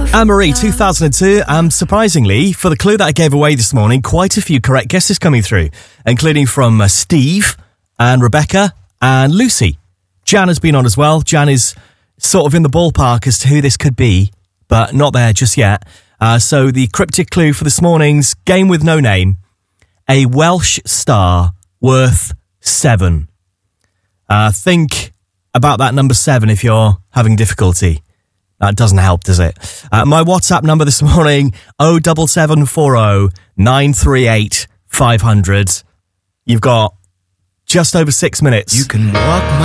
Anne-Marie, 2002. Surprisingly, for the clue that I gave away this morning, quite a few correct guesses coming through, including from Steve and Rebecca and Lucy. Jan has been on as well. Jan is sort of in the ballpark as to who this could be, but not there just yet. So the cryptic clue for this morning's Game with No Name, a Welsh star worth 7. Think about that number 7 if you're having difficulty. That doesn't help, does it? My WhatsApp number this morning, 07740 938 500. You've got just over 6 minutes. You can walk my